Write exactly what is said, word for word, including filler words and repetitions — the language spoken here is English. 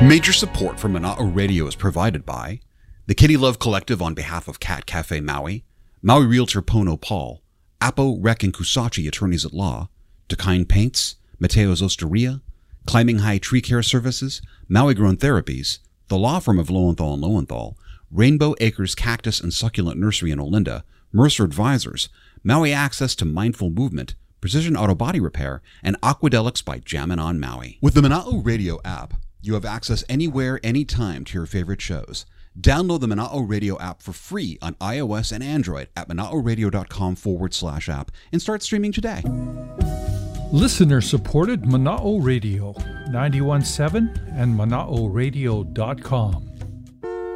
Major support for Mana'o Radio is provided by the Kitty Love Collective on behalf of Cat Cafe Maui, Maui Realtor Pono Paul, Apo, Rec, and Kusachi Attorneys at Law, Dakine Paints, Mateo's Osteria, Climbing High Tree Care Services, Maui Grown Therapies, the law firm of Lowenthal and Lowenthal, Rainbow Acres Cactus and Succulent Nursery in Olinda, Mercer Advisors, Maui Access to Mindful Movement, Precision Auto Body Repair, and Aquadelics by Jammin' on Maui. With the Mana'o Radio app, you have access anywhere, anytime to your favorite shows. Download the Mana'o Radio app for free on iOS and Android at mana'oradio.com forward slash app and start streaming today. Listener-supported Mana'o Radio, ninety-one point seven and mana'o radio dot com.